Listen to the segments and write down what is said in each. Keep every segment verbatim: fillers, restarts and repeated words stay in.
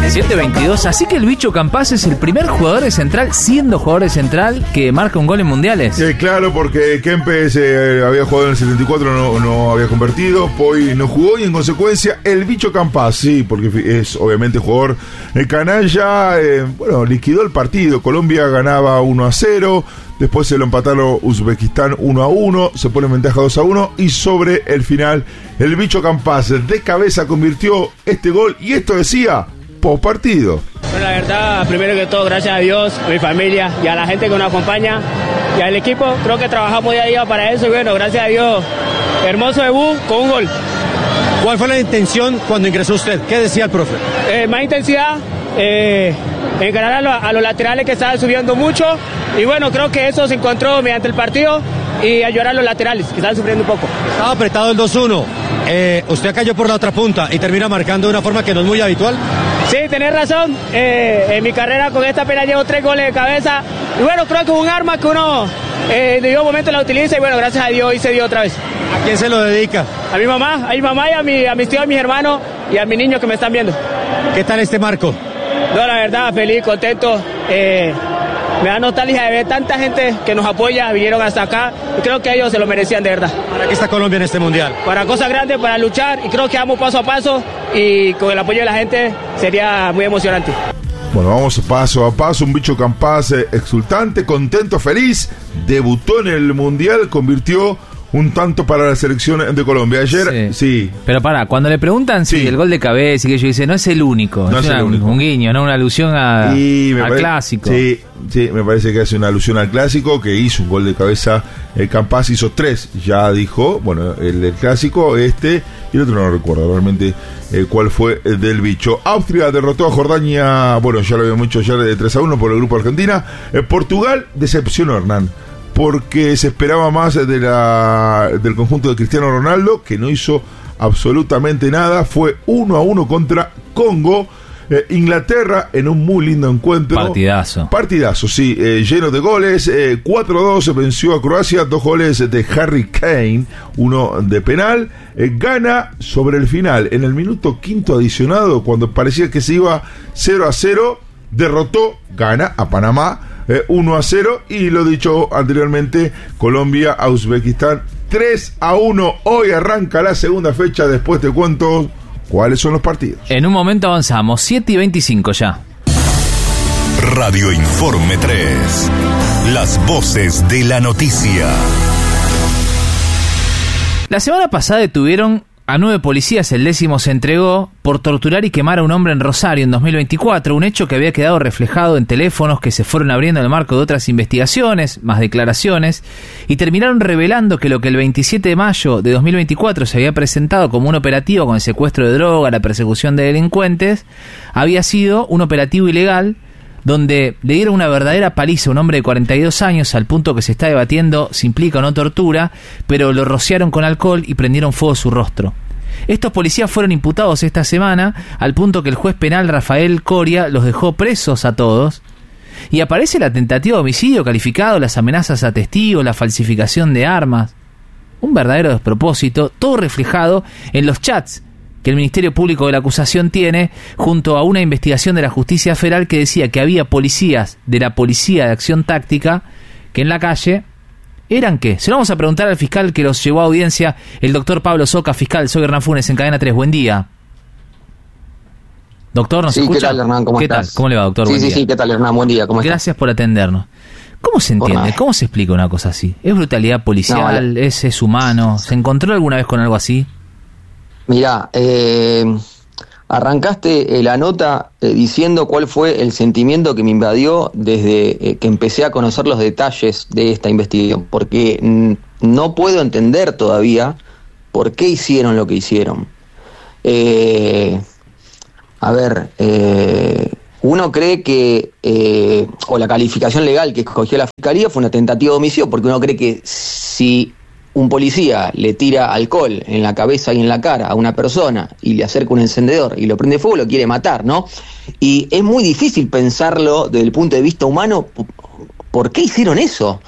siete veintidós, así que el Bicho Campás es el primer jugador de central, siendo jugador de central, que marca un gol en mundiales. Eh, claro, porque Kempes eh, había jugado en el setenta y cuatro, no, no había convertido, Poi no jugó y en consecuencia el Bicho Campás, sí, porque es obviamente jugador eh, canalla, eh, bueno, liquidó el partido. Colombia ganaba uno a cero, después se lo empataron Uzbekistán uno a uno, se pone en ventaja dos a uno y sobre el final el Bicho Campás de cabeza convirtió este gol y esto decía post partido. Bueno, la verdad, primero que todo, gracias a Dios, a mi familia y a la gente que nos acompaña y al equipo. Creo que trabajamos día a día para eso y bueno, gracias a Dios, hermoso debut con un gol. ¿Cuál fue la intención cuando ingresó usted? ¿Qué decía el profe? Eh, más intensidad, eh, encarar a, lo, a los laterales que estaban subiendo mucho y bueno, creo que eso se encontró mediante el partido y ayudar a los laterales que estaban sufriendo un poco. Estaba apretado el dos uno, eh, usted cayó por la otra punta y termina marcando de una forma que no es muy habitual. Sí, tenés razón, eh, en mi carrera con esta pena llevo tres goles de cabeza y bueno, creo que es un arma que uno eh, de un momento la utiliza y bueno, gracias a Dios hoy se dio otra vez. ¿A quién se lo dedica? A mi mamá, a mi mamá y a, mi, a mis tíos, a mis hermanos y a mis niños que me están viendo. ¿Qué tal este marco? No, la verdad, feliz, contento. Eh, me da nostalgia de ver tanta gente que nos apoya, vinieron hasta acá y creo que ellos se lo merecían de verdad. ¿Para qué está Colombia en este mundial? Para cosas grandes, para luchar y creo que vamos paso a paso y con el apoyo de la gente sería muy emocionante. Bueno, vamos paso a paso, un Bicho Campás eh, exultante, contento, feliz, debutó en el mundial, convirtió un tanto para la selección de Colombia. Ayer, sí. sí. Pero pará, cuando le preguntan si sí. el gol de cabeza y que ellos dicen, no es el único, no es, es una, el único. Un guiño, no una alusión a, al pare- clásico. Sí, sí, me parece que hace una alusión al clásico, que hizo un gol de cabeza, el Campás hizo tres, ya dijo, bueno, el del clásico, este, y el otro no recuerdo realmente eh, cuál fue el del Bicho. Austria derrotó a Jordania, bueno, ya lo habíamos dicho ayer, de tres a uno por el grupo Argentina. Eh, Portugal decepcionó, Hernán, porque se esperaba más de la, del conjunto de Cristiano Ronaldo, que no hizo absolutamente nada. Fue uno a uno contra Congo. Eh, Inglaterra en un muy lindo encuentro. Partidazo. Partidazo, sí, eh, lleno de goles. Eh, cuatro a dos venció a Croacia, dos goles de Harry Kane, uno de penal. Eh, gana sobre el final, en el minuto quinto adicionado, cuando parecía que se iba cero a cero, derrotó, gana a Panamá eh, uno a cero y lo dicho anteriormente, Colombia a Uzbekistán tres a uno. Hoy arranca la segunda fecha, después te cuento cuáles son los partidos. En un momento avanzamos, siete y veinticinco ya. Radio Informe tres, las voces de la noticia. La semana pasada detuvieron a nueve policías, el décimo se entregó por torturar y quemar a un hombre en Rosario en dos mil veinticuatro, un hecho que había quedado reflejado en teléfonos que se fueron abriendo en el marco de otras investigaciones, más declaraciones, y terminaron revelando que lo que el veintisiete de mayo de dos mil veinticuatro se había presentado como un operativo con el secuestro de droga, la persecución de delincuentes, había sido un operativo ilegal donde le dieron una verdadera paliza a un hombre de cuarenta y dos años, al punto que se está debatiendo si implica o no tortura, pero lo rociaron con alcohol y prendieron fuego a su rostro. Estos policías fueron imputados esta semana, al punto que el juez penal Rafael Coria los dejó presos a todos, y aparece la tentativa de homicidio calificado, las amenazas a testigos, la falsificación de armas. Un verdadero despropósito, todo reflejado en los chats que el Ministerio Público de la acusación tiene, junto a una investigación de la Justicia Federal que decía que había policías de la Policía de Acción Táctica que en la calle eran ¿qué? Se lo vamos a preguntar al fiscal que los llevó a audiencia, el doctor Pablo Soca. Fiscal, soy Hernán Funes en Cadena tres, buen día. Doctor, ¿nos sí, escucha? ¿qué tal, Hernán? ¿Cómo ¿Qué estás? tal? ¿Cómo le va, doctor? Sí, buen sí, día. sí, ¿qué tal, Hernán? Buen día, ¿cómo estás? Gracias por atendernos. ¿Cómo se entiende? ¿Cómo se explica una cosa así? ¿Es brutalidad policial? No, ¿Es, es humano? ¿Se encontró alguna vez con algo así? Mirá, eh... arrancaste eh, la nota eh, diciendo cuál fue el sentimiento que me invadió desde eh, que empecé a conocer los detalles de esta investigación, porque n- no puedo entender todavía por qué hicieron lo que hicieron. Eh, a ver, eh, uno cree que, eh, o la calificación legal que escogió la Fiscalía fue una tentativa de homicidio, porque uno cree que si un policía le tira alcohol en la cabeza y en la cara a una persona y le acerca un encendedor y lo prende fuego, lo quiere matar, ¿no? Y es muy difícil pensarlo desde el punto de vista humano. ¿Por qué hicieron eso?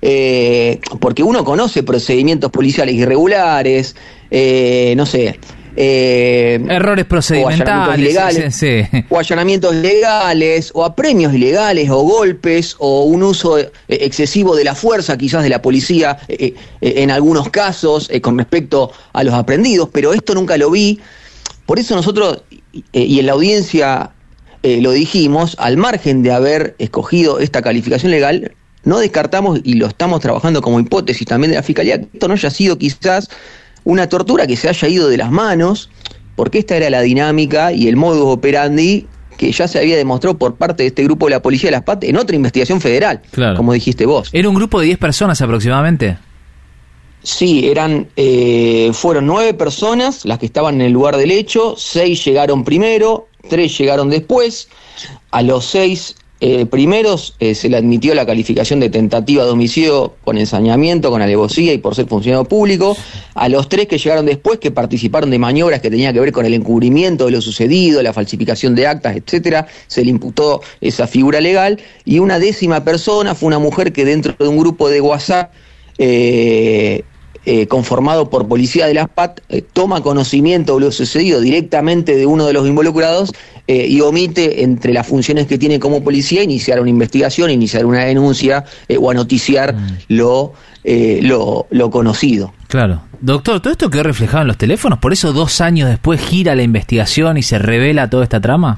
Eh, porque uno conoce procedimientos policiales irregulares, eh, no sé, Eh, Errores procedimentales, o ilegales, sí, sí. o allanamientos ilegales, o apremios ilegales, o golpes, o un uso eh, excesivo de la fuerza, quizás de la policía, eh, eh, en algunos casos, eh, con respecto a los aprendidos, pero esto nunca lo vi. Por eso nosotros, eh, y en la audiencia eh, lo dijimos, al margen de haber escogido esta calificación legal, no descartamos, y lo estamos trabajando como hipótesis también de la Fiscalía, que esto no haya sido quizás una tortura que se haya ido de las manos, porque esta era la dinámica y el modus operandi que ya se había demostrado por parte de este grupo de la Policía de las P A T en otra investigación federal, claro, como dijiste vos. ¿Era un grupo de diez personas aproximadamente? Sí, eran eh, fueron nueve personas las que estaban en el lugar del hecho, seis llegaron primero, tres llegaron después. A los seis eh, primeros eh, se le admitió la calificación de tentativa de homicidio con ensañamiento, con alevosía y por ser funcionario público. A los tres que llegaron después, que participaron de maniobras que tenían que ver con el encubrimiento de lo sucedido, la falsificación de actas, etcétera, se le imputó esa figura legal. Y una décima persona fue una mujer que dentro de un grupo de WhatsApp eh, Eh, conformado por policía de las P A T, eh, toma conocimiento de lo sucedido directamente de uno de los involucrados eh, y omite, entre las funciones que tiene como policía, iniciar una investigación, iniciar una denuncia eh, o anoticiar mm. lo, eh, lo, lo conocido. Claro. Doctor, ¿todo esto quedó reflejado en los teléfonos? ¿Por eso dos años después gira la investigación y se revela toda esta trama?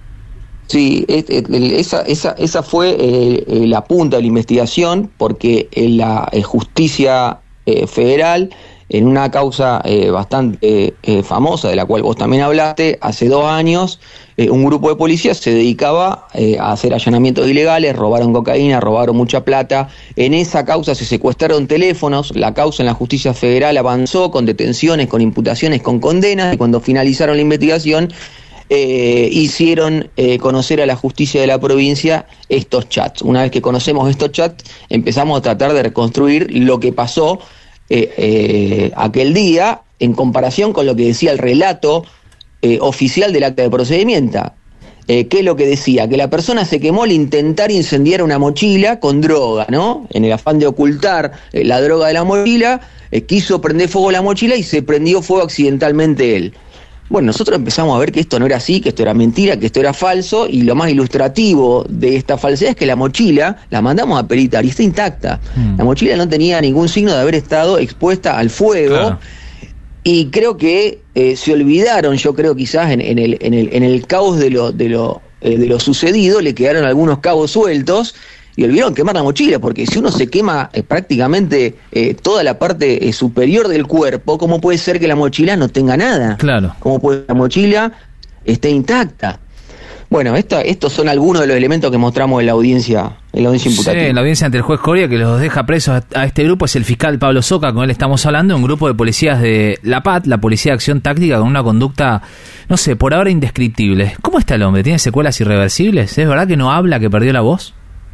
Sí, es, es, esa, esa, esa fue eh, eh, la punta de la investigación, porque eh, la eh, justicia Eh, federal, en una causa eh, bastante eh, famosa, de la cual vos también hablaste, hace dos años, eh, un grupo de policías se dedicaba eh, a hacer allanamientos ilegales, robaron cocaína, robaron mucha plata. En esa causa se secuestraron teléfonos, la causa en la justicia federal avanzó con detenciones, con imputaciones, con condenas, y cuando finalizaron la investigación, Eh, hicieron eh, conocer a la justicia de la provincia estos chats. Una vez que conocemos estos chats, empezamos a tratar de reconstruir lo que pasó eh, eh, aquel día en comparación con lo que decía el relato eh, oficial del acta de procedimiento. Eh, ¿Qué es lo que decía? Que la persona se quemó al intentar incendiar una mochila con droga, ¿no? En el afán de ocultar eh, la droga de la mochila, eh, quiso prender fuego a la mochila y se prendió fuego accidentalmente él. Bueno, nosotros empezamos a ver que esto no era así, que esto era mentira, que esto era falso, y lo más ilustrativo de esta falsedad es que la mochila la mandamos a peritar y está intacta. Mm. La mochila no tenía ningún signo de haber estado expuesta al fuego, claro. Y creo que eh, se olvidaron, yo creo quizás en, en, el, en, el, en el caos de lo, de, lo, eh, de lo sucedido, le quedaron algunos cabos sueltos, y olvidaron quemar la mochila, porque si uno se quema eh, prácticamente eh, toda la parte eh, superior del cuerpo, ¿cómo puede ser que la mochila no tenga nada? Claro. ¿Cómo puede que la mochila esté intacta? Bueno, esta, estos son algunos de los elementos que mostramos en la audiencia, en la audiencia imputativa. Sí, en la audiencia ante el juez Coria, que los deja presos a, a este grupo, es el fiscal Pablo Soca, con él estamos hablando, un grupo de policías de la P A T, la Policía de Acción Táctica, con una conducta, no sé, por ahora indescriptible. ¿Cómo está el hombre? ¿Tiene secuelas irreversibles? ¿Es verdad que no habla, que perdió la voz?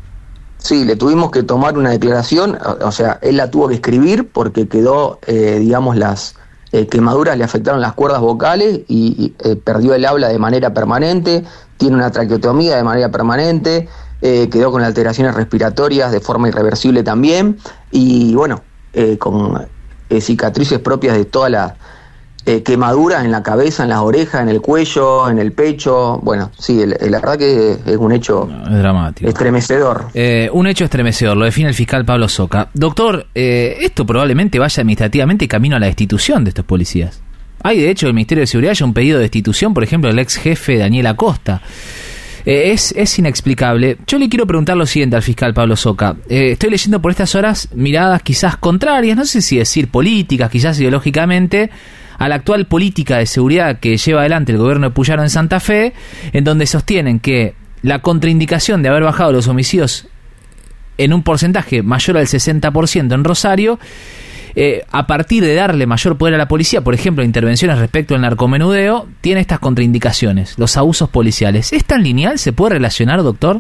Sí, le tuvimos que tomar una declaración, o, o sea, él la tuvo que escribir porque quedó, eh, digamos, las eh, quemaduras le afectaron las cuerdas vocales y, y eh, perdió el habla de manera permanente, tiene una traqueotomía de manera permanente, eh, quedó con alteraciones respiratorias de forma irreversible también, y bueno, eh, con eh, cicatrices propias de toda la... Eh, quemaduras en la cabeza, en las orejas, en el cuello, en el pecho. Bueno, sí, el, el, la verdad que es un hecho no, es dramático, estremecedor. Eh, un hecho estremecedor, lo define el fiscal Pablo Soca. Doctor, eh, esto probablemente vaya administrativamente camino a la destitución de estos policías. Hay, de hecho, el Ministerio de Seguridad ya un pedido de destitución, por ejemplo, del ex jefe Daniel Acosta. Eh, es, es inexplicable. Yo le quiero preguntar lo siguiente al fiscal Pablo Soca. Eh, estoy leyendo por estas horas miradas quizás contrarias, no sé si decir políticas, quizás ideológicamente, a la actual política de seguridad que lleva adelante el gobierno de Puyaro en Santa Fe, en donde sostienen que la contraindicación de haber bajado los homicidios en un porcentaje mayor al sesenta por ciento en Rosario, eh, a partir de darle mayor poder a la policía, por ejemplo, intervenciones respecto al narcomenudeo, tiene estas contraindicaciones, los abusos policiales. ¿Es tan lineal? ¿Se puede relacionar, doctor?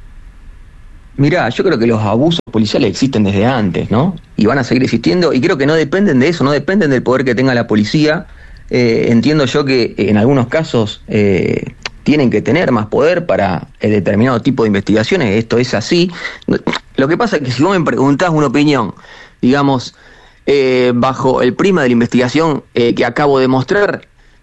Mirá, yo creo que los abusos policiales existen desde antes, ¿no? Y van a seguir existiendo, y creo que no dependen de eso, no dependen del poder que tenga la policía. Eh, entiendo yo que en algunos casos eh, tienen que tener más poder para eh, determinado tipo de investigaciones, esto es así. Lo que pasa es que si vos me preguntás una opinión, digamos, eh, bajo el prisma de la investigación eh, que acabo de mostrar,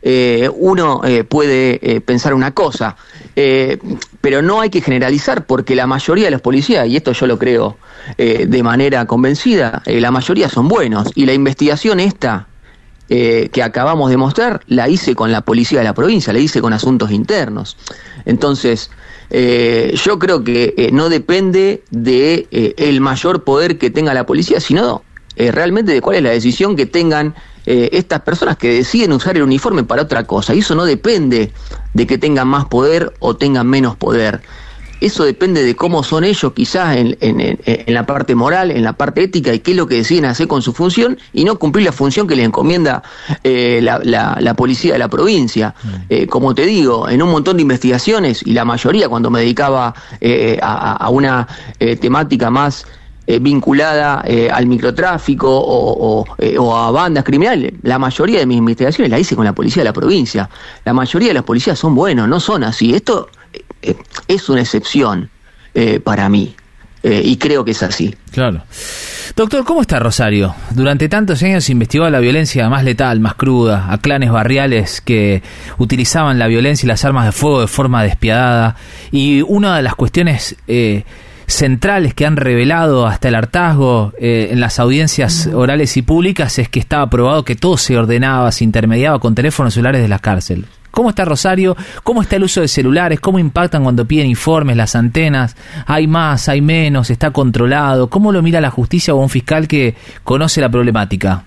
eh, uno eh, puede eh, pensar una cosa, eh, pero no hay que generalizar, porque la mayoría de los policías, y esto yo lo creo eh, de manera convencida, eh, la mayoría son buenos, y la investigación esta eh, que acabamos de mostrar, la hice con la policía de la provincia, la hice con asuntos internos. Entonces, eh, yo creo que eh, no depende de eh, el mayor poder que tenga la policía, sino eh, realmente de cuál es la decisión que tengan eh, estas personas que deciden usar el uniforme para otra cosa. Y eso no depende de que tengan más poder o tengan menos poder. Eso depende de cómo son ellos, quizás en, en, en, en la parte moral, en la parte ética, y qué es lo que deciden hacer con su función, y no cumplir la función que les encomienda eh, la, la, la policía de la provincia. Eh, como te digo, en un montón de investigaciones, y la mayoría cuando me dedicaba eh, a, a una eh, temática más eh, vinculada eh, al microtráfico o, o, eh, o a bandas criminales, la mayoría de mis investigaciones la hice con la policía de la provincia. La mayoría de las policías son buenos, no son así. Esto eh, es una excepción eh, para mí. Eh, y creo que es así. Claro. Doctor, ¿cómo está Rosario? Durante tantos años investigó la violencia más letal, más cruda, a clanes barriales que utilizaban la violencia y las armas de fuego de forma despiadada. Y una de las cuestiones eh, centrales que han revelado hasta el hartazgo eh, en las audiencias orales y públicas es que estaba probado que todo se ordenaba, se intermediaba con teléfonos celulares de la cárcel. ¿Cómo está Rosario? ¿Cómo está el uso de celulares? ¿Cómo impactan cuando piden informes las antenas? ¿Hay más? ¿Hay menos? ¿Está controlado? ¿Cómo lo mira la justicia o un fiscal que conoce la problemática?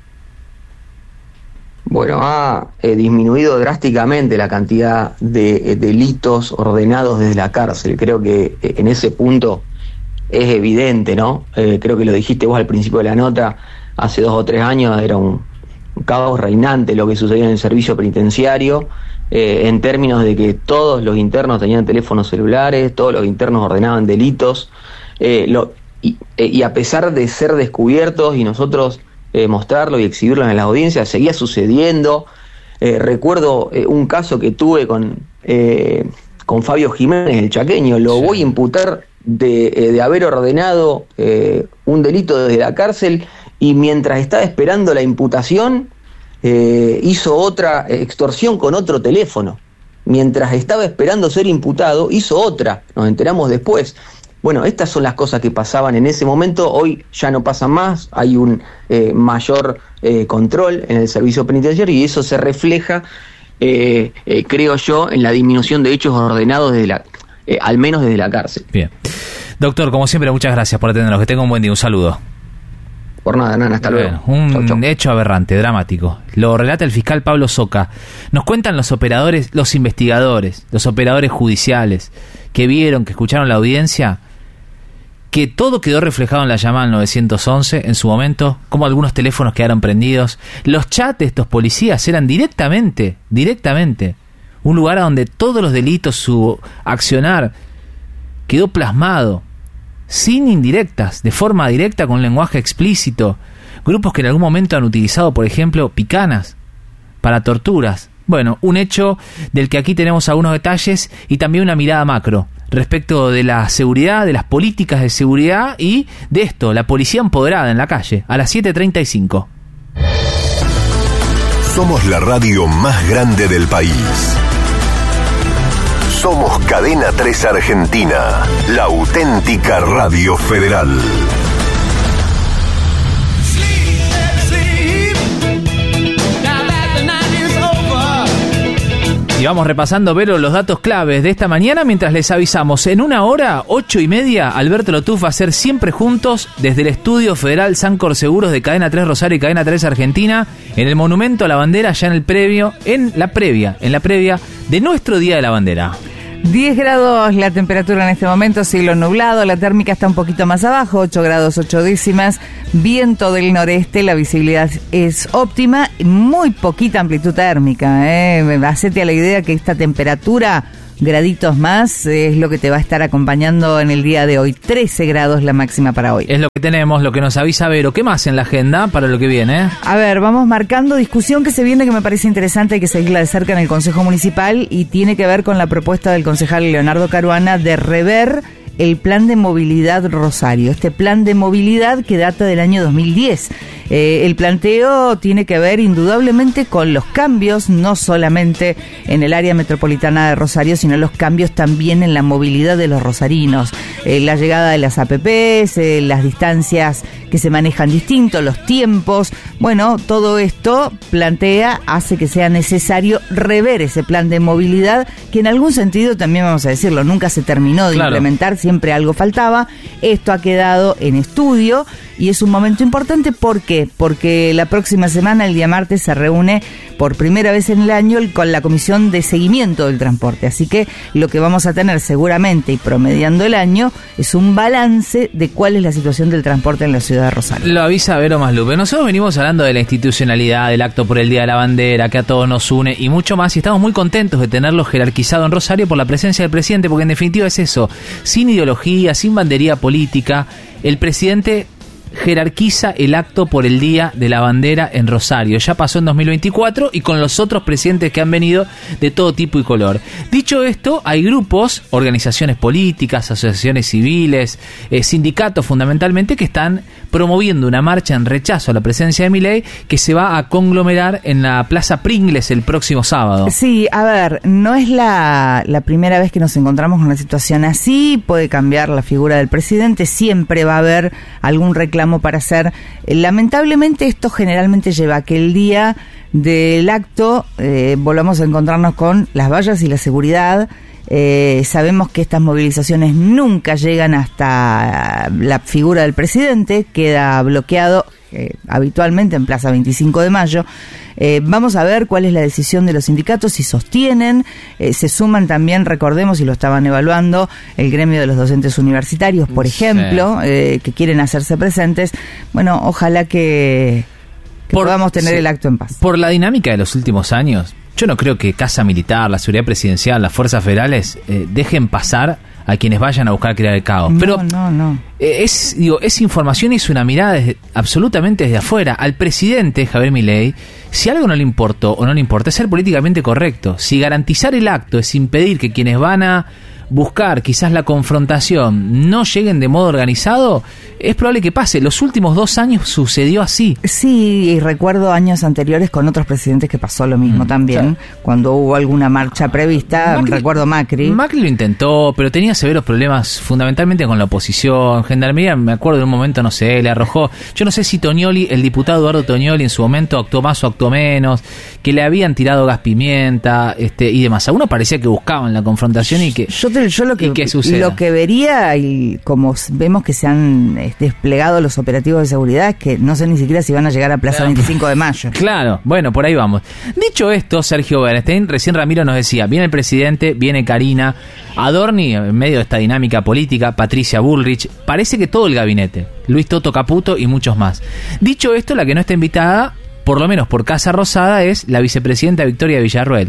Bueno, ha eh, disminuido drásticamente la cantidad de eh, delitos ordenados desde la cárcel. Creo que eh, en ese punto es evidente, ¿no? Eh, creo que lo dijiste vos al principio de la nota, hace dos o tres años era un, un caos reinante lo que sucedía en el servicio penitenciario. Eh, en términos de que todos los internos tenían teléfonos celulares, todos los internos ordenaban delitos, eh, lo, y, eh, y a pesar de ser descubiertos y nosotros eh, mostrarlo y exhibirlo en las audiencias, seguía sucediendo. Eh, recuerdo eh, un caso que tuve con, eh, con Fabio Jiménez, el chaqueño, lo voy a imputar de, eh, de haber ordenado eh, un delito desde la cárcel, y mientras estaba esperando la imputación, Eh, hizo otra extorsión con otro teléfono. Mientras estaba esperando ser imputado, hizo otra. Nos enteramos después. Bueno, estas son las cosas que pasaban en ese momento. Hoy ya no pasan más. Hay un eh, mayor eh, control en el servicio penitenciario, y eso se refleja, eh, eh, creo yo, en la disminución de hechos ordenados desde la, eh, al menos desde la cárcel. Bien. Doctor, como siempre, muchas gracias por atendernos. Que tenga un buen día. Un saludo. Por nada, nana, hasta bueno, luego. Un chau, chau. hecho aberrante, dramático. Lo relata el fiscal Pablo Soca. Nos cuentan los operadores, los investigadores, los operadores judiciales que vieron, que escucharon la audiencia, que todo quedó reflejado en la llamada al nueve once en su momento, como algunos teléfonos quedaron prendidos. Los chats de estos policías eran directamente, directamente, un lugar a donde todos los delitos, su accionar, quedó plasmado. Sin indirectas, de forma directa, con lenguaje explícito. Grupos que en algún momento han utilizado, por ejemplo, picanas para torturas. Bueno, un hecho del que aquí tenemos algunos detalles y también una mirada macro respecto de la seguridad, de las políticas de seguridad y de esto, la policía empoderada en la calle, a las siete treinta y cinco. Somos la radio más grande del país. Somos Cadena tres Argentina, la auténtica radio federal. Y vamos repasando, Vero, los datos claves de esta mañana mientras les avisamos. En una hora, ocho y media, Alberto Lotuf va a ser Siempre Juntos desde el Estudio Federal Sancor Seguros de Cadena tres Rosario y Cadena tres Argentina, en el Monumento a la Bandera, ya en el previo, en la previa, en la previa de nuestro Día de la Bandera. diez grados la temperatura en este momento, cielo nublado, la térmica está un poquito más abajo, ocho grados ocho décimas, viento del noreste, la visibilidad es óptima, muy poquita amplitud térmica, ¿eh? Hacete a la idea que esta temperatura, graditos más, es lo que te va a estar acompañando en el día de hoy, trece grados la máxima para hoy. Es lo que tenemos, lo que nos avisa Vero. ¿Qué más en la agenda para lo que viene? A ver, vamos marcando discusión que se viene, que me parece interesante, hay que seguirla de cerca en el Consejo Municipal, y tiene que ver con la propuesta del concejal Leonardo Caruana de rever el plan de movilidad Rosario, este plan de movilidad que data del año dos mil diez. Eh, el planteo tiene que ver indudablemente con los cambios, no solamente en el área metropolitana de Rosario, sino los cambios también en la movilidad de los rosarinos, eh, la llegada de las A P Pes, eh, las distancias que se manejan distintos, los tiempos. Bueno, todo esto plantea, hace que sea necesario rever ese plan de movilidad, que en algún sentido también vamos a decirlo, nunca se terminó de Claro. implementar, siempre algo faltaba. Esto ha quedado en estudio y es un momento importante. ¿Por qué? Porque la próxima semana, el día martes, se reúne por primera vez en el año el- con la Comisión de Seguimiento del Transporte. Así que lo que vamos a tener seguramente y promediando el año es un balance de cuál es la situación del transporte en la ciudad de Rosario. Lo avisa Vero Maslupe. Nosotros venimos hablando de la institucionalidad, del acto por el Día de la Bandera, que a todos nos une y mucho más, y estamos muy contentos de tenerlo jerarquizado en Rosario por la presencia del presidente, porque en definitiva es eso, sin ideología, sin bandería política, el presidente jerarquiza el acto por el Día de la Bandera en Rosario. Ya pasó en dos mil veinticuatro y con los otros presidentes que han venido de todo tipo y color. Dicho esto, hay grupos, organizaciones políticas, asociaciones civiles, eh, sindicatos fundamentalmente, que están promoviendo una marcha en rechazo a la presencia de Milei que se va a conglomerar en la Plaza Pringles el próximo sábado. Sí, a ver, no es la, la primera vez que nos encontramos con una situación así. Puede cambiar la figura del presidente, siempre va a haber algún reclamo para hacer. Eh, lamentablemente esto generalmente lleva a que el día del acto eh, volvamos a encontrarnos con las vallas y la seguridad. Eh, sabemos que estas movilizaciones nunca llegan hasta la figura del presidente, queda bloqueado eh, habitualmente en Plaza veinticinco de mayo. Eh, vamos a ver cuál es la decisión de los sindicatos, si sostienen, eh, se suman también, recordemos, y lo estaban evaluando, el gremio de los docentes universitarios, por ejemplo, Sí. eh, que quieren hacerse presentes. Bueno, ojalá que, que Por- podamos tener sí. el acto en paz. Por la dinámica de los últimos años, yo no creo que Casa Militar, la Seguridad Presidencial, las fuerzas federales eh, dejen pasar a quienes vayan a buscar crear el caos. No, Pero no, no. eh, es, digo, es información y es una mirada desde- absolutamente desde afuera. Al presidente Javier Milei, si algo no le importó o no le importa, es ser políticamente correcto. Si garantizar el acto es impedir que quienes van a buscar quizás la confrontación no lleguen de modo organizado, es probable que pase. Los últimos dos años sucedió así. Sí, y recuerdo años anteriores con otros presidentes que pasó lo mismo Mm, también, claro. cuando hubo alguna marcha prevista, Macri- recuerdo Macri. Macri lo intentó, pero tenía severos problemas fundamentalmente con la oposición. Gendarmería, me acuerdo de un momento, no sé, le arrojó. Yo no sé si Toñoli, el diputado Eduardo Toñoli, en su momento actuó más o actuó menos, que le habían tirado gas pimienta este, y demás. Algunos parecía que buscaban la confrontación y que. Yo, te- yo lo que ¿Y qué sucede? lo que vería, y como s- vemos que se han eh, desplegado los operativos de seguridad, es que no sé ni siquiera si van a llegar a Plaza Claro. veinticinco de mayo. Claro, bueno, por ahí vamos. Dicho esto, Sergio Bernstein, recién Ramiro nos decía, viene el presidente, viene Karina, Adorni, en medio de esta dinámica política, Patricia Bullrich, parece que todo el gabinete, Luis Toto Caputo y muchos más. Dicho esto, la que no está invitada, por lo menos por Casa Rosada, es la vicepresidenta Victoria Villarruel.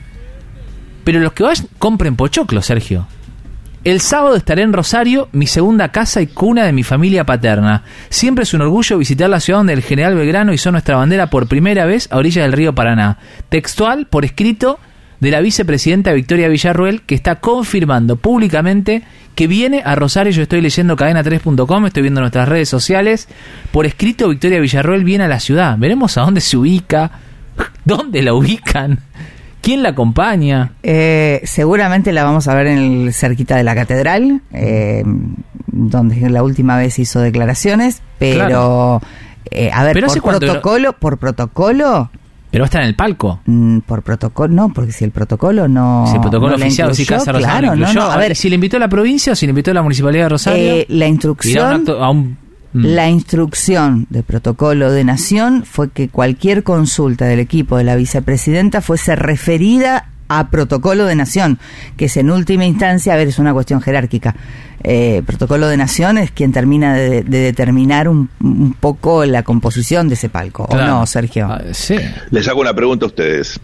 Pero los que vayan, compren pochoclo, Sergio. El sábado estaré en Rosario, mi segunda casa y cuna de mi familia paterna. Siempre es un orgullo visitar la ciudad donde el general Belgrano hizo nuestra bandera por primera vez a orillas del río Paraná. Textual, por escrito, de la vicepresidenta Victoria Villarruel, que está confirmando públicamente que viene a Rosario. Yo estoy leyendo cadena tres punto com, estoy viendo nuestras redes sociales. Por escrito, Victoria Villarruel viene a la ciudad. Veremos a dónde se ubica, dónde la ubican, quién la acompaña. Eh, seguramente la vamos a ver en el, cerquita de la catedral, eh, donde la última vez hizo declaraciones, pero Claro. eh, a ver, Pero hace por cuánto- protocolo, por protocolo, Pero está en el palco. mm, por protocolo, no, porque si el protocolo no, Si el protocolo no la oficial, si incluyó, Casa Rosada claro, lo no, incluyó. no, a ver, si le invitó a la provincia o si le invitó a la municipalidad de Rosario. eh, la irá a un instrucción, acto- a un- mm. la instrucción de protocolo de nación fue que cualquier consulta del equipo de la vicepresidenta fuese referida a protocolo de nación, que es en última instancia, a ver, es una cuestión jerárquica. Eh, protocolo de nación es quien termina de, de determinar un, un poco la composición de ese palco, ¿o Claro. no, Sergio? Ah, sí. Les hago una pregunta a ustedes.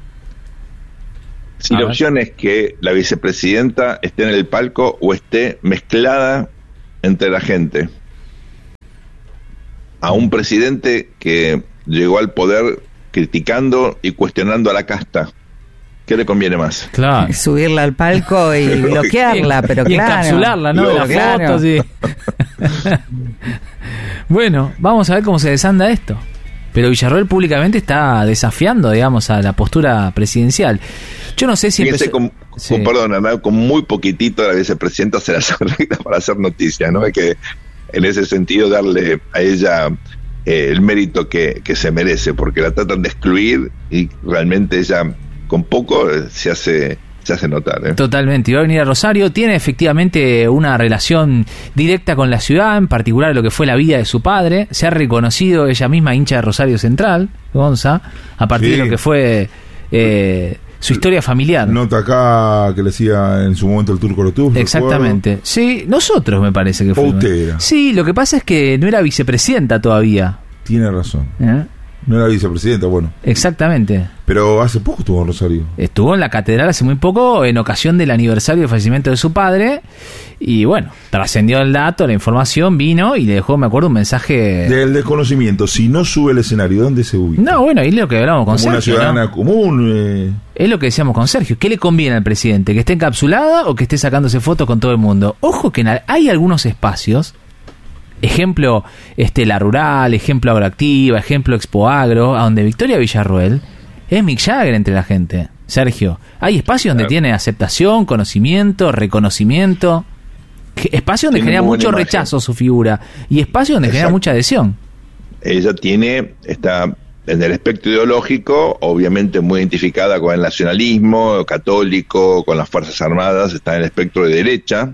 Si A la ver. opción es que la vicepresidenta esté en el palco o esté mezclada entre la gente, a un presidente que llegó al poder criticando y cuestionando a la casta, ¿Qué le conviene más? Claro. Subirla al palco y bloquearla, pero y claro. encapsularla, ¿no? De las Claro. fotos y... Bueno, vamos a ver cómo se desanda esto. Pero Villarroel públicamente está desafiando, digamos, a la postura presidencial. Yo no sé si Fíjense, empezó... con, Sí. con, perdón, Ana, con muy poquitito la vicepresidenta se las arregla para hacer noticias, ¿no? Hay que, en ese sentido, darle a ella eh, el mérito que, que se merece, porque la tratan de excluir y realmente ella, con poco, eh, se hace... se hace notar, ¿eh? Totalmente, y va a venir a Rosario, tiene efectivamente una relación directa con la ciudad, en particular lo que fue la vida de su padre, se ha reconocido ella misma hincha de Rosario Central, Gonza, a partir Sí. de lo que fue eh, su historia familiar. Nota acá que le decía en su momento el Turco Lotuf. Exactamente, sí, nosotros me parece que O fue. usted era. Sí, lo que pasa es que no era vicepresidenta todavía. Tiene razón. ¿eh? No era vicepresidenta, bueno. Exactamente. Pero hace poco estuvo en Rosario. Estuvo en la catedral hace muy poco en ocasión del aniversario del fallecimiento de su padre y bueno, trascendió el dato, la información, vino y le dejó, me acuerdo, un mensaje... Del desconocimiento, si no sube el escenario, ¿dónde se ubica? No, bueno, ahí es lo que hablamos con Como una Sergio, ciudadana ¿no? común. Eh. Es lo que decíamos con Sergio. ¿Qué le conviene al presidente? ¿Que esté encapsulada o que esté sacándose fotos con todo el mundo? Ojo que en al- hay algunos espacios, ejemplo este, La Rural, ejemplo Agroactiva, ejemplo Expo Agro, a donde Victoria Villarroel es Mick Jagger entre la gente. Sergio, hay espacios donde Claro. tiene aceptación, conocimiento, reconocimiento, que- espacios donde Tiene genera muy buena mucho imagen. rechazo su figura y espacios donde genera Exacto. mucha adhesión. Ella tiene, está en el espectro ideológico, obviamente muy identificada con el nacionalismo católico, con las Fuerzas Armadas, está en el espectro de derecha,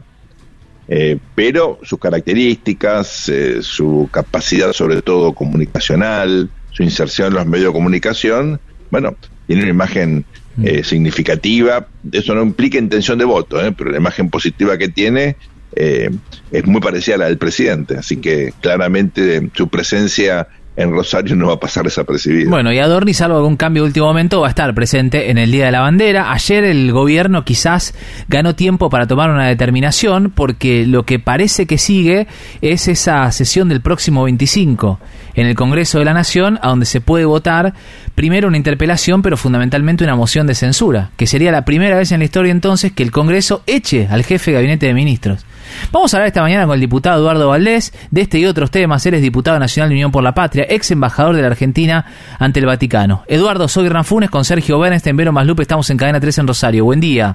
eh, pero sus características, eh, su capacidad sobre todo comunicacional, su inserción en los medios de comunicación, bueno, tiene una imagen eh, significativa. Eso no implica intención de voto, eh, pero la imagen positiva que tiene eh, es muy parecida a la del presidente, así que claramente su presencia en Rosario no va a pasar desapercibida. Bueno, y Adorni, salvo algún cambio de último momento, va a estar presente en el Día de la Bandera. Ayer el gobierno quizás ganó tiempo para tomar una determinación, porque lo que parece que sigue es esa sesión del próximo veinticinco en el Congreso de la Nación, a donde se puede votar primero una interpelación, pero fundamentalmente una moción de censura, que sería la primera vez en la historia entonces que el Congreso eche al jefe de gabinete de ministros. Vamos a hablar esta mañana con el diputado Eduardo Valdés de este y otros temas. Él es diputado nacional de Unión por la Patria, ex embajador de la Argentina ante el Vaticano. Eduardo, soy Ranfunes con Sergio Bernstein, Vero Maslupe, estamos en Cadena tres en Rosario. Buen día.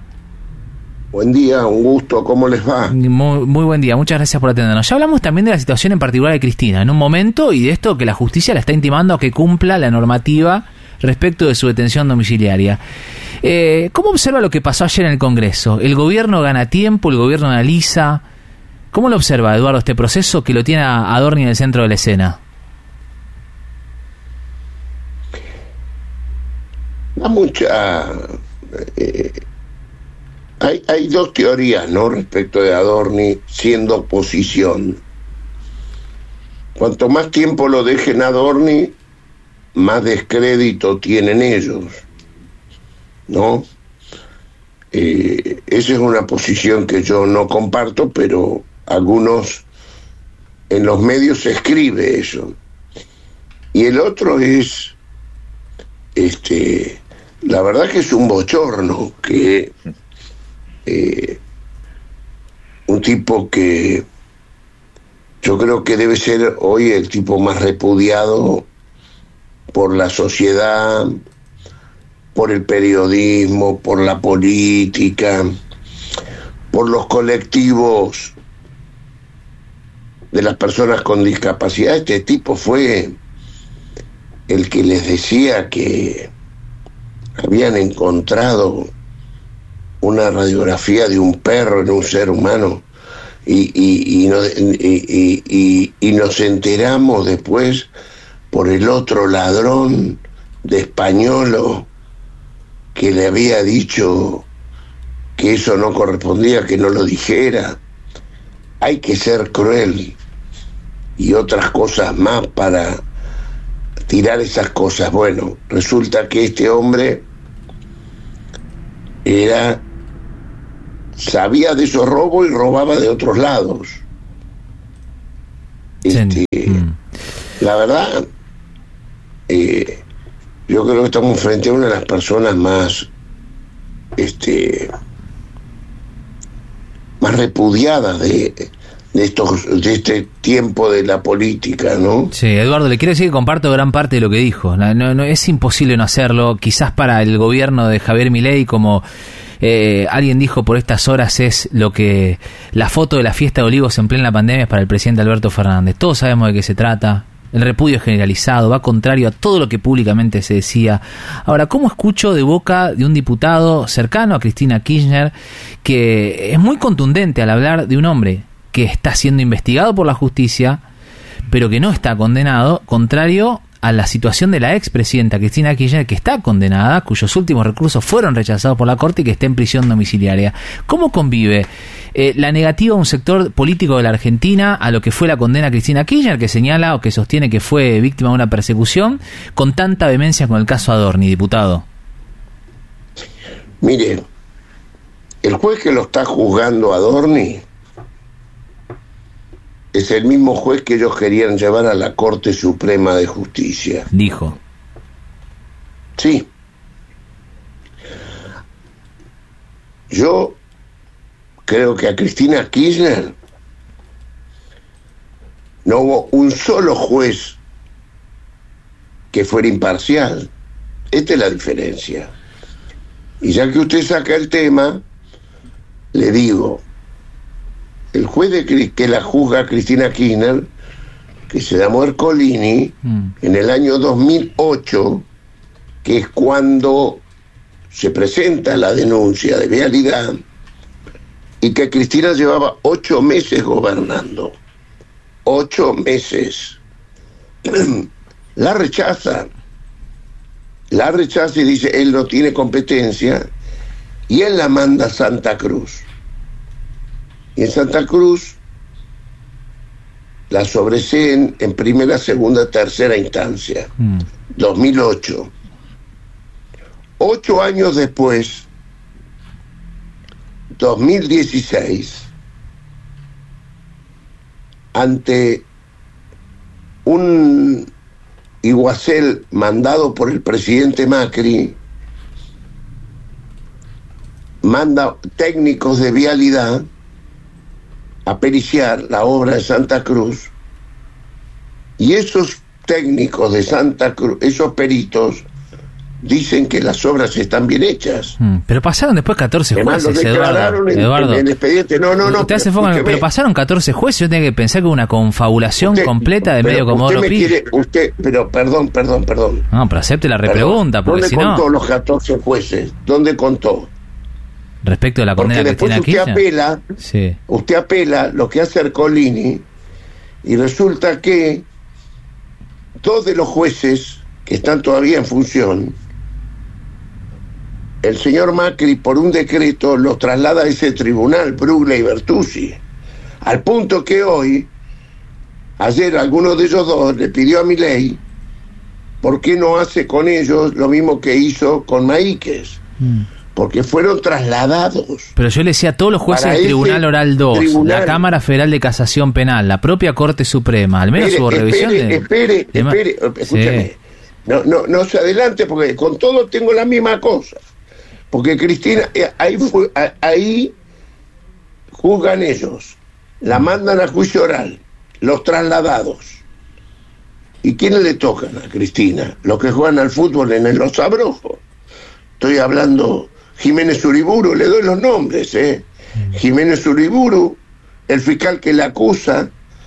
Buen día, un gusto, ¿cómo les va? Muy, muy buen día, muchas gracias por atendernos. Ya hablamos también de la situación en particular de Cristina en un momento y de esto que la justicia la está intimando a que cumpla la normativa respecto de su detención domiciliaria. Eh, ¿Cómo observa lo que pasó ayer en el Congreso? ¿El gobierno gana tiempo? ¿El gobierno analiza? ¿Cómo lo observa, Eduardo, este proceso que lo tiene a Adorni en el centro de la escena? Da mucha... Eh, hay, hay dos teorías, ¿no?, respecto de Adorni siendo oposición. Cuanto más tiempo lo dejen Adorni, más descrédito tienen ellos, ¿no? Eh, esa es una posición que yo no comparto, pero algunos en los medios se escribe eso. Y el otro es, este, la verdad que es un bochorno que eh, un tipo que yo creo que debe ser hoy el tipo más repudiado por la sociedad, por el periodismo, por la política, por los colectivos de las personas con discapacidad. Este tipo fue el que les decía que habían encontrado una radiografía de un perro en un ser humano y, y, y, no, y, y, y, y nos enteramos después por el otro ladrón de Españolo que le había dicho que eso no correspondía, que no lo dijera. Hay que ser cruel y otras cosas más para tirar esas cosas. Bueno, resulta que este hombre era sabía de esos robos y robaba de otros lados. Este, mm. La verdad, eh, yo creo que estamos frente a una de las personas más este, más repudiadas de, de estos de este tiempo de la política, ¿no? Sí, Eduardo, le quiero decir que comparto gran parte de lo que dijo. No, no, no, es imposible no hacerlo. Quizás para el gobierno de Javier Milei, como eh, alguien dijo por estas horas, es lo que la foto de la fiesta de Olivos en plena pandemia es para el presidente Alberto Fernández. Todos sabemos de qué se trata. El repudio es generalizado, va contrario a todo lo que públicamente se decía. Ahora, ¿cómo escucho de boca de un diputado cercano a Cristina Kirchner que es muy contundente al hablar de un hombre que está siendo investigado por la justicia, pero que no está condenado, contrario a la situación de la expresidenta Cristina Kirchner, que está condenada, cuyos últimos recursos fueron rechazados por la Corte y que está en prisión domiciliaria? ¿Cómo convive eh, la negativa de un sector político de la Argentina a lo que fue la condena a Cristina Kirchner, que señala o que sostiene que fue víctima de una persecución, con tanta vehemencia con el caso Adorni, diputado? Mire, el juez que lo está juzgando a Adorni es el mismo juez que ellos querían llevar a la Corte Suprema de Justicia. Dijo. Sí. Yo creo que a Cristina Kirchner no hubo un solo juez que fuera imparcial. Esta es la diferencia. Y ya que usted saca el tema, le digo, el juez de, que la juzga a Cristina Kirchner, que se llamó Ercolini, mm. en el año dos mil ocho, que es cuando se presenta la denuncia de vialidad, y que Cristina llevaba ocho meses gobernando. Ocho meses. La rechaza. La rechaza y dice, él no tiene competencia, y él la manda a Santa Cruz. Y en Santa Cruz la sobreseen en primera, segunda, tercera instancia. Mm. dos mil ocho. Ocho años después, dos mil dieciséis, ante un iguacel mandado por el presidente Macri, manda técnicos de vialidad a periciar la obra de Santa Cruz, y esos técnicos de Santa Cruz, esos peritos, dicen que las obras están bien hechas. Mm, pero pasaron después catorce Además, jueces, lo declararon Eduardo. En, Eduardo. En el expediente. No, no, no. Usted hace foco, pero pasaron catorce jueces, yo tengo que pensar que una confabulación usted, completa de medio como usted me quiere, usted, pero perdón, perdón, perdón. No, pero acepte la repregunta, porque si no... ¿Dónde contó los catorce jueces? ¿Dónde contó? Respecto de la condena de Cristina Kirchner. Porque después usted apela, sí. usted apela lo que hace Ercolini, y resulta que dos de los jueces que están todavía en función, el señor Macri por un decreto los traslada a ese tribunal, Bruglia y Bertuzzi, al punto que hoy, ayer alguno de ellos dos le pidió a Milei por qué no hace con ellos lo mismo que hizo con Maíquez. Mm. Porque fueron trasladados. Pero yo le decía a todos los jueces del Tribunal Oral dos, tribunal, la Cámara Federal de Casación Penal, la propia Corte Suprema, al menos espere, hubo revisión espere, de... Espere, de espere, escúchame. Sí. No, no, no se adelante, porque con todo tengo la misma cosa. Porque Cristina, ahí, fue, ahí juzgan ellos, la mandan a juicio oral, los trasladados. ¿Y quiénes le tocan a Cristina? Los que juegan al fútbol en el Los Abrojos. Estoy hablando... Jiménez Uriburu, le doy los nombres, ¿eh? Jiménez Uriburu, el fiscal que le acusa,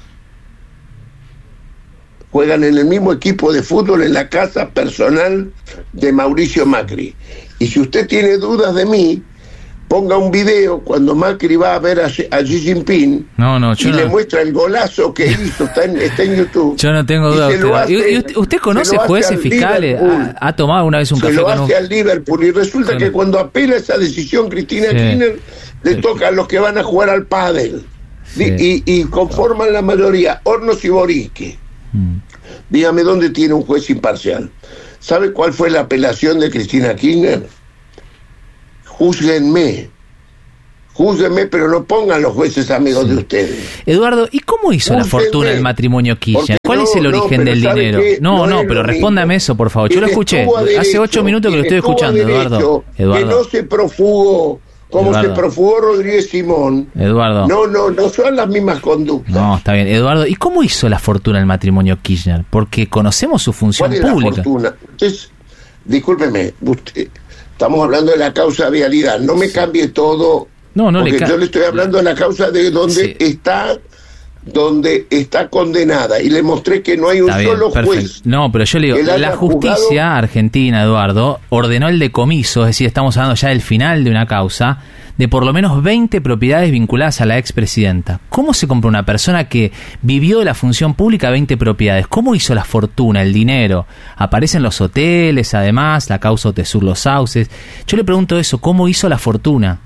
juegan en el mismo equipo de fútbol en la casa personal de Mauricio Macri. Y si usted tiene dudas de mí, ponga un video cuando Macri va a ver a, a Xi Jinping no, no, yo y no. le muestra el golazo que hizo, está en, está en YouTube. Yo no tengo duda. Usted, hace, ¿Y usted, usted conoce jueces fiscales? ¿Ha, ¿Ha tomado alguna vez un se café lo con hace un... al Liverpool y resulta sí. que cuando apela esa decisión Cristina sí. Kirchner le sí. toca a los que van a jugar al pádel sí. y, y, y conforman la mayoría, Hornos y Borique. Mm. Dígame dónde tiene un juez imparcial. ¿Sabe cuál fue la apelación de Cristina Kirchner? Júzguenme. Júzguenme, pero no pongan los jueces amigos sí. de ustedes. Eduardo, ¿y cómo hizo Júzguenme, la fortuna del matrimonio Kirchner? ¿Cuál no, es es el origen no, del dinero? Qué? No, no, no, es pero lo respóndame mismo. eso, por favor. Yo Él lo escuché. estuvo a derecho, Hace ocho minutos que lo estoy estuvo a escuchando, derecho, Eduardo. Que Eduardo. no se profugó como Eduardo. se profugó Rodríguez Simón. Eduardo. No, no, no son las mismas conductas. No, está bien. Eduardo, ¿y cómo hizo la fortuna el matrimonio Kirchner? Porque conocemos su función ¿Cuál es pública. la fortuna? Entonces, discúlpeme, usted, estamos hablando de la causa vialidad. No me cambie todo. No, no le porque ca- yo le estoy hablando de la causa de donde Sí. está donde está condenada y le mostré que no hay un Está bien, solo perfecto. juez. No, pero yo le digo, que la la haya justicia juzgado. argentina, Eduardo, ordenó el decomiso, es decir, estamos hablando ya del final de una causa, de por lo menos veinte propiedades vinculadas a la expresidenta. ¿Cómo se compra una persona que vivió de la función pública veinte propiedades? ¿Cómo hizo la fortuna, el dinero? Aparecen los hoteles, además, la causa Otesur Los Sauces. Yo le pregunto eso, ¿cómo hizo la fortuna?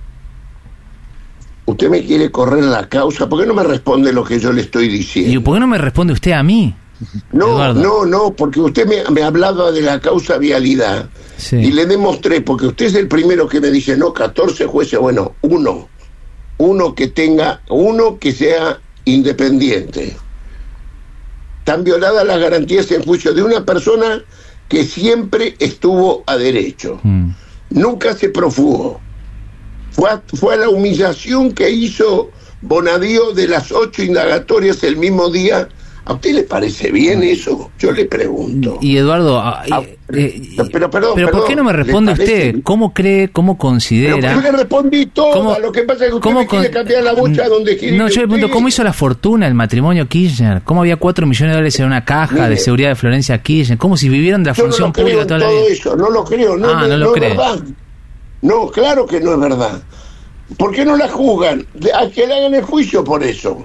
Usted me quiere correr la causa, ¿por qué no me responde lo que yo le estoy diciendo? ¿Y por qué no me responde usted a mí? No, Eduardo? no, no, porque usted me, me hablaba de la causa vialidad Sí. y le demostré, porque usted es el primero que me dice, no, catorce jueces, bueno, uno, uno que tenga, uno que sea independiente. Están violadas las garantías en juicio de una persona que siempre estuvo a derecho, Mm. nunca se profugó. Fue a, fue a la humillación que hizo Bonadío de las ocho indagatorias el mismo día. ¿A usted le parece bien eso? Yo le pregunto. Y Eduardo, ah, Ah, eh, eh, pero, perdón, pero ¿por perdón, qué no me ¿le responde parece? usted? ¿Cómo cree, cómo Pero considera? yo le respondí todo. ¿Cómo- Lo que pasa es que usted cómo me quiere con- cambiar la bocha donde quiere. No, ir yo le pregunto, usted. ¿cómo hizo la fortuna el matrimonio Kirchner? ¿Cómo había cuatro millones de dólares en una caja Mire. de seguridad de Florencia Kirchner? ¿Cómo si vivieron de la Yo no función lo creo pública en toda la todo vida? eso, no lo creo, no, Ah, no, no lo no cree. es verdad. No, claro que no es verdad. ¿Por qué no la juzgan? De- A que le hagan el juicio por eso.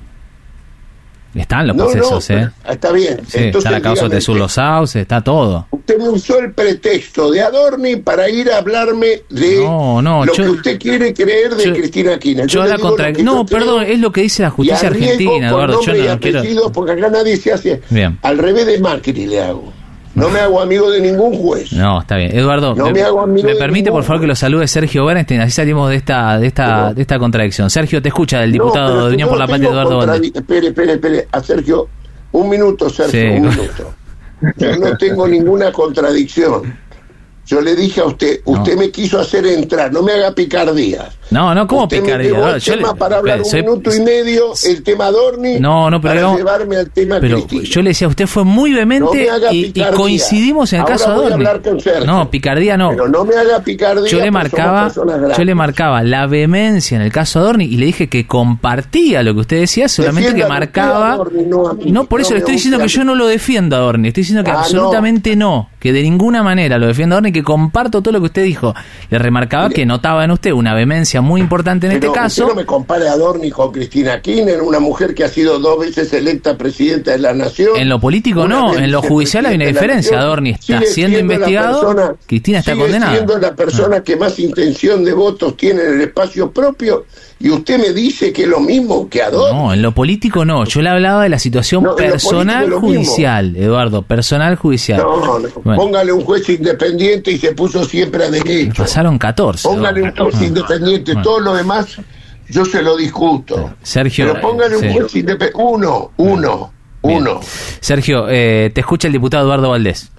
Están los No, procesos, no, ¿eh? está bien. Sí, Entonces, está la causa dígame, de Sur Los Sauces, está todo. usted me usó el pretexto de Adorni para ir a hablarme de No, no, lo yo- que usted quiere creer de yo- Cristina Kirchner. Yo le la digo contra... lo que No, yo creo perdón, es lo que dice la y justicia arriesgo argentina, con Eduardo. Yo nombre y no, no quiero... apellido, porque acá nadie se hace. Bien. Al revés de Macri le hago. No me hago amigo de ningún juez. No, está bien. Eduardo, No me hago amigo ¿me de permite por ningún favor que lo salude Sergio Bernstein? Así salimos de esta de esta Pero- de esta contradicción. Sergio, te escucha el No, diputado pero de si Unión yo por la no Patria, tengo Eduardo Valdés. contradi- Espere, espere, espere. A Sergio, un minuto, Sergio, Sí. un minuto. Yo no tengo ninguna contradicción. Yo le dije a usted, usted me quiso hacer entrar, no me haga picardías. No, no, ¿cómo Usted picardía? me llevó Eduardo? el Yo tema le- para hablar soy- un minuto y medio, el tema Adorni, No, no, pero para vamos- llevarme al tema Pero Cristina. yo le decía, usted fue muy No vehemente me haga y, y picardía. coincidimos en el Ahora caso de voy a Adorni. hablar con Sergio. No, picardía no. Pero no me haga picardía. Yo le porque marcaba, somos personas yo le grandes. marcaba la vehemencia en el caso Adorni y le dije que compartía lo que usted decía, solamente que Defiéndalo usted, marcaba. Adorni, no a mí. No, por eso No le me estoy diciendo gusta que a yo mí. no lo defiendo a Adorni, estoy diciendo que Ah, no. absolutamente no, que de ninguna manera lo defiendo a Adorni, que comparto todo lo que usted dijo. Le remarcaba Mire. que notaba en usted una vehemencia muy importante en Pero este caso. usted no me compare a Adorni con Cristina Kirchner, una mujer que ha sido dos veces electa presidenta de la Nación. En lo político una no, vez en lo judicial hay una vicepresidenta de la diferencia. Nación. Adorni está Sigue siendo la investigado, persona- Cristina está sigue condenada. siendo la persona que más intención de votos tiene en el espacio propio, y usted me dice que es lo mismo que Adorni. No, en lo político no. Yo le hablaba de la situación No, en lo personal político es lo mismo. judicial, Eduardo, personal judicial. No, no, Bueno, póngale un juez independiente y se puso siempre a derecho. pasaron catorce. Póngale un Eduardo. juez independiente, Bueno. todo lo demás yo se lo discuto. Sergio, Pero póngale un sí. juez independiente. Uno, uno, Bien. uno. Sergio, eh, te escucha el diputado Eduardo Valdés.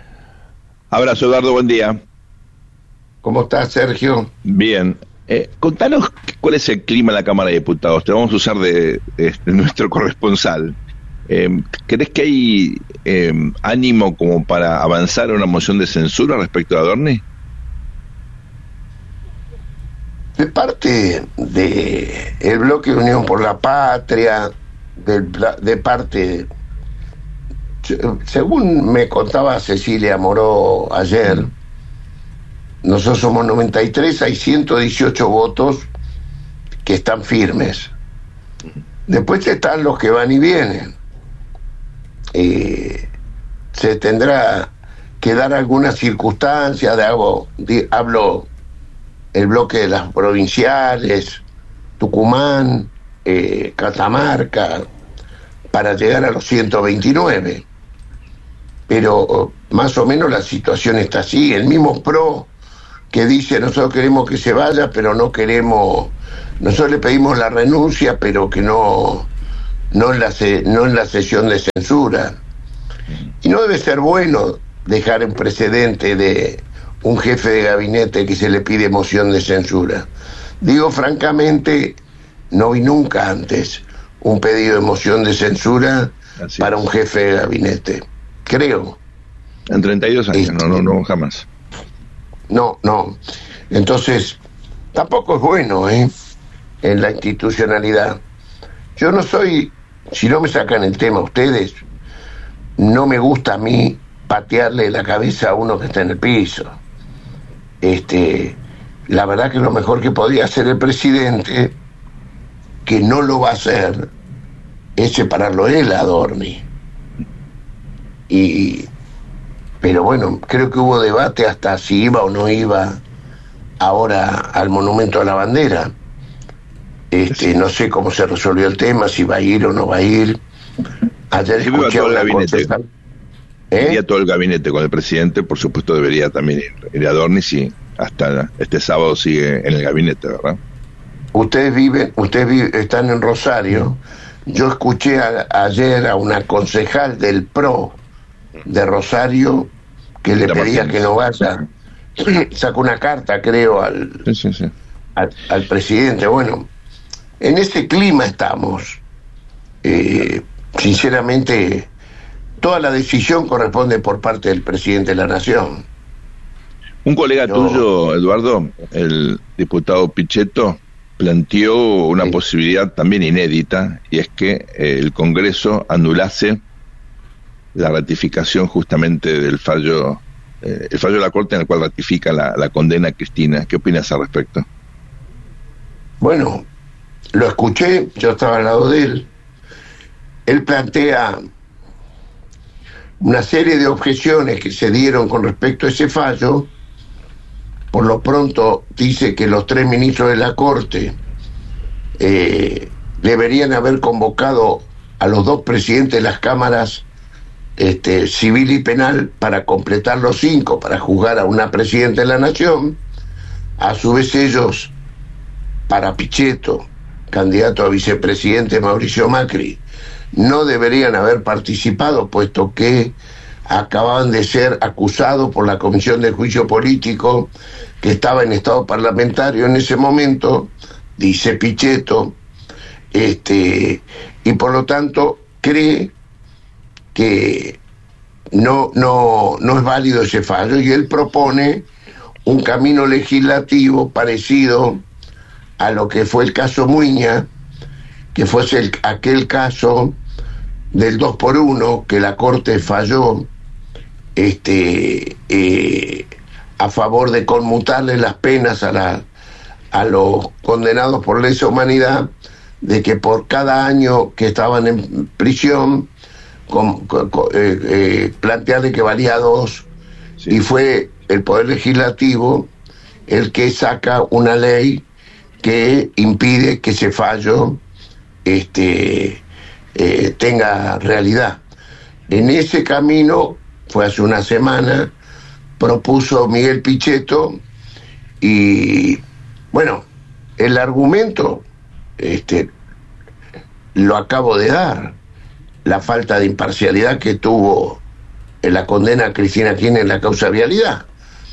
Abrazo, Eduardo, buen día. ¿Cómo estás, Sergio? Bien. Eh, contanos cuál es el clima en la Cámara de Diputados. Te vamos a usar de, de- de nuestro corresponsal. Eh, ¿Crees que hay eh, ánimo como para avanzar en una moción de censura respecto a Adorni? De parte de el bloque de Unión por la Patria, del pla- de parte, se- según me contaba Cecilia Moró ayer, nosotros somos noventa y tres, hay ciento dieciocho votos que están firmes. Después están los que van y vienen. Eh, se tendrá que dar alguna circunstancia, de algo, di- hablo el bloque de las provinciales, Tucumán, eh, Catamarca, para llegar a los ciento veintinueve. Pero oh, más o menos la situación está así. El mismo PRO que dice, nosotros queremos que se vaya, pero no queremos, nosotros le pedimos la renuncia, pero que no, no en la, se, no en la sesión de censura. Y no debe ser bueno dejar en precedente de un jefe de gabinete que se le pide moción de censura. Digo francamente, no vi nunca antes un pedido de moción de censura Así para es. un jefe de gabinete. Creo. En treinta y dos años, este, no, no, no, jamás. No, no. Entonces, tampoco es bueno, ¿eh? En la institucionalidad. Yo no soy, si no me sacan el tema ustedes, no me gusta a mí patearle la cabeza a uno que está en el piso. Este, la verdad que lo mejor que podría hacer el presidente, que no lo va a hacer, es separarlo él a Adorni. Y, pero bueno, creo que hubo debate hasta si iba o no iba ahora al Monumento a la Bandera. Este, no sé cómo se resolvió el tema, si va a ir o no va a ir. Ayer escuché a una concejal. ¿Eh? Iría todo el gabinete con el presidente, por supuesto debería también ir, ir a Adorni, si hasta este sábado sigue en el gabinete, ¿verdad? Ustedes viven, ustedes viven, están en Rosario. Yo escuché a, ayer a una concejal del P R O de Rosario que le pedía que no vaya. Sacó una carta, creo, al, sí, sí, sí. al, al presidente. Bueno, en ese clima estamos. Eh, sinceramente, toda la decisión corresponde por parte del presidente de la Nación. Un colega no. tuyo, Eduardo, el diputado Pichetto, planteó una sí. posibilidad también inédita, y es que eh, el Congreso anulase la ratificación justamente del fallo, eh, el fallo de la Corte en el cual ratifica la, la condena a Cristina. ¿Qué opinas al respecto? Bueno, lo escuché, yo estaba al lado de él. Él plantea una serie de objeciones que se dieron con respecto a ese fallo. Por lo pronto dice que los tres ministros de la Corte eh, deberían haber convocado a los dos presidentes de las cámaras este, civil y penal para completar los cinco, para juzgar a una presidenta de la Nación. A su vez ellos, para Pichetto, candidato a vicepresidente Mauricio Macri, no deberían haber participado, puesto que acababan de ser acusados por la Comisión de Juicio Político, que estaba en estado parlamentario en ese momento, dice Pichetto, este, y por lo tanto cree que no, no, no es válido ese fallo, y él propone un camino legislativo parecido a lo que fue el caso Muiña, que fuese el, aquel caso del dos por uno que la Corte falló este eh, a favor de conmutarle las penas a la a los condenados por lesa humanidad, de que por cada año que estaban en prisión con, con, con, eh, eh, plantearle que valía dos, sí. Y fue el Poder Legislativo el que saca una ley que impide que ese fallo este eh, tenga realidad. En ese camino, fue hace una semana, propuso Miguel Pichetto, y bueno, el argumento este lo acabo de dar, la falta de imparcialidad que tuvo en la condena a Cristina Kirchner en la causa vialidad.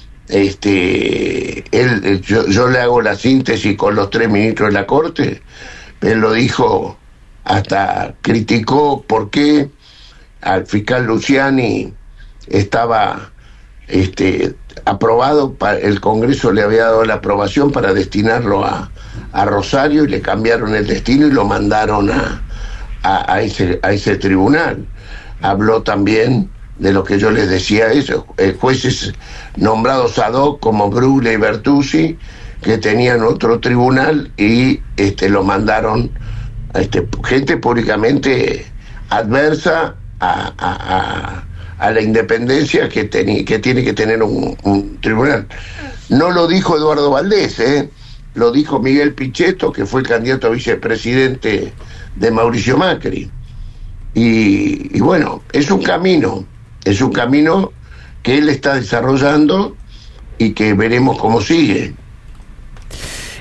Este él yo, yo le hago la síntesis con los tres ministros de la Corte. Él lo dijo, hasta criticó por qué al fiscal Luciani estaba este aprobado, para, el Congreso le había dado la aprobación para destinarlo a, a Rosario, y le cambiaron el destino y lo mandaron a, a, a, ese, a ese tribunal. Habló también de lo que yo les decía, eso, eh, jueces nombrados ad hoc como Bruglia y Bertuzzi, que tenían otro tribunal, y este lo mandaron a este, gente públicamente adversa a, a, a, a la independencia que, teni, que tiene que tener un, un tribunal. No lo dijo Eduardo Valdés, ¿eh? Lo dijo Miguel Pichetto, que fue el candidato a vicepresidente de Mauricio Macri. Y, y bueno, es un camino, es un camino que él está desarrollando y que veremos cómo sigue.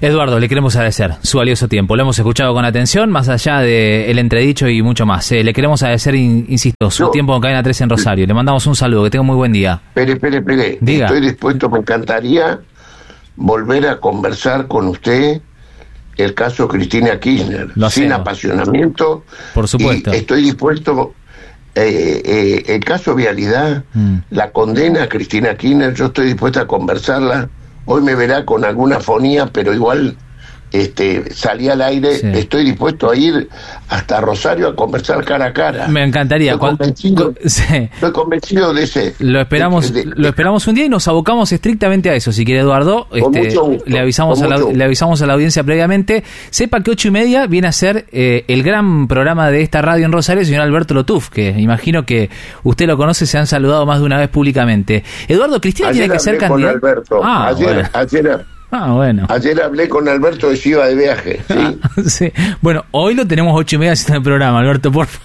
Eduardo, le queremos agradecer su valioso tiempo. Lo hemos escuchado con atención, más allá del entredicho y mucho más. Eh, le queremos agradecer, in, insisto, su no. tiempo en Cadena tres en Rosario. Le mandamos un saludo, que tenga un muy buen día. Espere, espere, espere. Diga. Estoy dispuesto, me encantaría volver a conversar con usted el caso Cristina Kirchner, Lo sin hacemos. apasionamiento. Por supuesto. Y estoy dispuesto, eh, eh, el caso Vialidad, mm. la condena a Cristina Kirchner, yo estoy dispuesto a conversarla. Hoy me verá con alguna fonía, pero igual este, salí al aire. Sí. Estoy dispuesto a ir hasta Rosario a conversar cara a cara. Me encantaría. Estoy convencido, sí. estoy convencido de ese. Lo esperamos, de, de, lo esperamos un día y nos abocamos estrictamente a eso. Si quiere, Eduardo, este, gusto, le avisamos a la, le avisamos a la audiencia previamente. Sepa que ocho y media viene a ser eh, el gran programa de esta radio en Rosario, el señor Alberto Lotuf, que imagino que usted lo conoce, se han saludado más de una vez públicamente. Eduardo, Cristina ayer tiene que ser candidata. Ah, ayer, bueno. ayer, Ah, bueno. Ayer hablé con Alberto de si iba de viaje. ¿Sí? Ah, sí. Bueno, hoy lo tenemos ocho y media haciendo el programa, Alberto, por favor.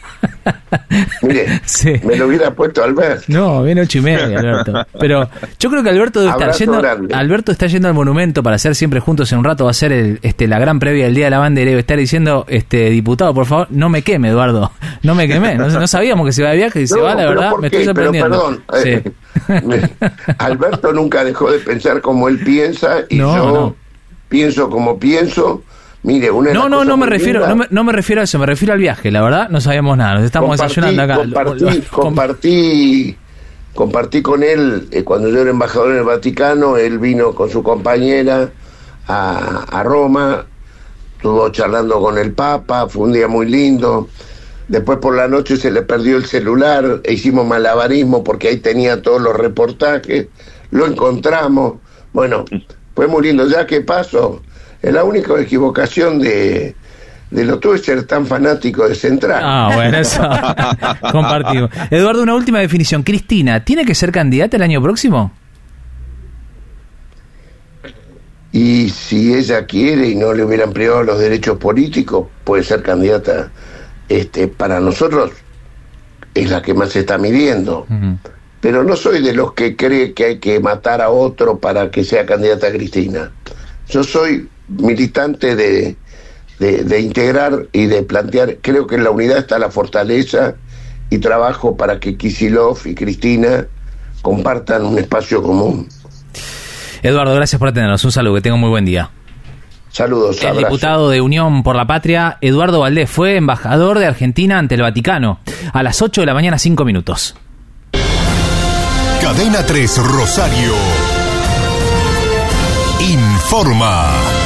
Mire, sí. me lo hubiera puesto Alberto. No, viene ocho y media, Alberto. Pero yo creo que Alberto debe estar yendo, Alberto está yendo al monumento para hacer siempre juntos en un rato. Va a ser el, este, la gran previa del Día de la Bandera y debe estar diciendo, este diputado, por favor, no me queme, Eduardo. No me queme. No, no sabíamos que se va de viaje y se no, va, la verdad, me estoy sorprendiendo. Pero perdón, sí. eh, Alberto nunca dejó de pensar como él piensa y no, yo no. pienso como pienso. Mire, una no, no, no me refiero, no me, no me refiero a eso, me refiero al viaje, la verdad, no sabíamos nada, nos estamos compartí, desayunando acá. Compartí, lo, lo, compartí, compartí con él, eh, cuando yo era embajador en el Vaticano, él vino con su compañera a, a Roma, estuvo charlando con el Papa, fue un día muy lindo. Después por la noche se le perdió el celular, e hicimos malabarismo porque ahí tenía todos los reportajes, lo encontramos, bueno, fue muy lindo. Ya que paso, la única equivocación de, de Lotú es ser tan fanático de Central. Ah, bueno, eso compartimos. Eduardo, una última definición. Cristina, ¿tiene que ser candidata el año próximo? Y si ella quiere y no le hubieran privado los derechos políticos, puede ser candidata. Este, para nosotros es la que más se está midiendo. Uh-huh. Pero no soy de los que cree que hay que matar a otro para que sea candidata a Cristina. Yo soy militante de, de, de integrar y de plantear, creo que en la unidad está la fortaleza, y trabajo para que Kicillof y Cristina compartan un espacio común. Eduardo, gracias por atendernos, un saludo, que tenga un muy buen día. Saludos, El abrazo. diputado de Unión por la Patria, Eduardo Valdés, fue embajador de Argentina ante el Vaticano, a las ocho de la mañana, cinco minutos. Cadena tres Rosario informa.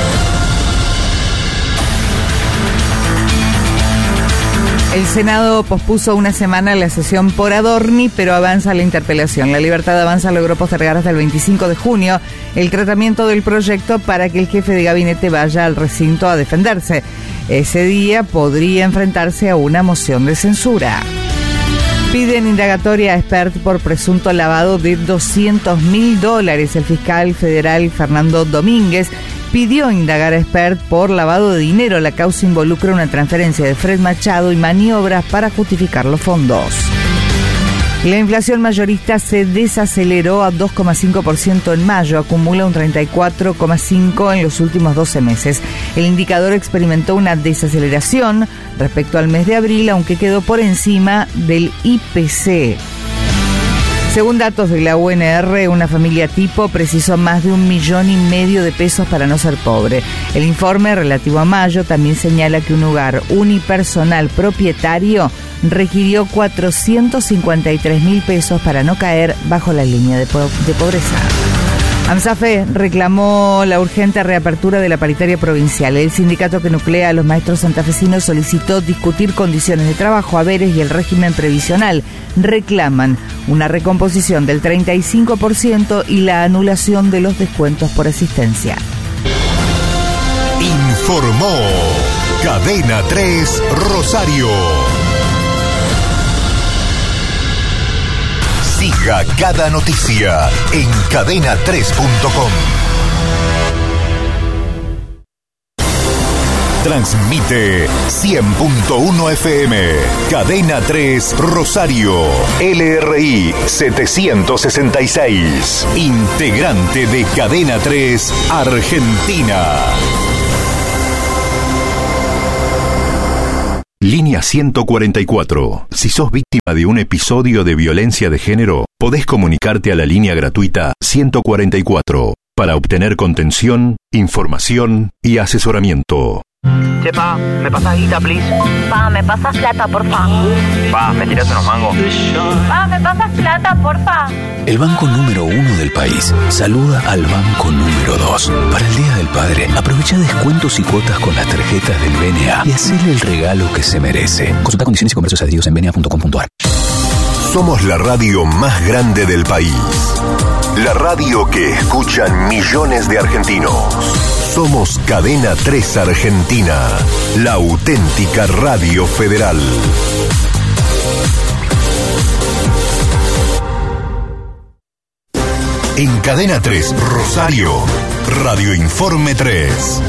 El Senado pospuso una semana la sesión por Adorni, pero avanza la interpelación. La Libertad Avanza logró postergar hasta el veinticinco de junio el tratamiento del proyecto para que el jefe de gabinete vaya al recinto a defenderse. Ese día podría enfrentarse a una moción de censura. Piden indagatoria a Espert por presunto lavado de doscientos mil dólares. El fiscal federal Fernando Domínguez pidió indagar a Espert por lavado de dinero. La causa involucra una transferencia de Fred Machado y maniobras para justificar los fondos. La inflación mayorista se desaceleró a dos coma cinco por ciento en mayo, acumula un treinta y cuatro coma cinco por ciento en los últimos doce meses. El indicador experimentó una desaceleración respecto al mes de abril, aunque quedó por encima del I P C. Según datos de la U N R, una familia tipo precisó más de un millón y medio de pesos para no ser pobre. El informe relativo a mayo también señala que un hogar unipersonal propietario requirió cuatrocientos cincuenta y tres mil pesos para no caer bajo la línea de, po- de pobreza. AMSAFE reclamó la urgente reapertura de la paritaria provincial. El sindicato que nuclea a los maestros santafesinos solicitó discutir condiciones de trabajo, haberes y el régimen previsional. Reclaman una recomposición del treinta y cinco por ciento y la anulación de los descuentos por asistencia. Informó Cadena tres Rosario. Siga cada noticia en cadena tres punto com. Transmite cien punto uno F M. Cadena tres Rosario. L R I setecientos sesenta y seis. Integrante de Cadena tres Argentina. Línea ciento cuarenta y cuatro. Si sos víctima de un episodio de violencia de género, podés comunicarte a la línea gratuita ciento cuarenta y cuatro para obtener contención, información y asesoramiento. Che, pa, ¿me pasás guita, please? Pa, ¿me pasas plata, porfa? Pa, ¿me tirás unos mangos? Pa, ¿me pasas plata, porfa? El banco número uno del país saluda al banco número dos. Para el Día del Padre, aprovecha descuentos y cuotas con las tarjetas del B N A y hacele el regalo que se merece. Consulta condiciones y comercios adheridos en b n a punto com punto a r. Somos la radio más grande del país. La radio que escuchan millones de argentinos. Somos Cadena tres Argentina, la auténtica radio federal. En Cadena tres Rosario, Radio Informe tres.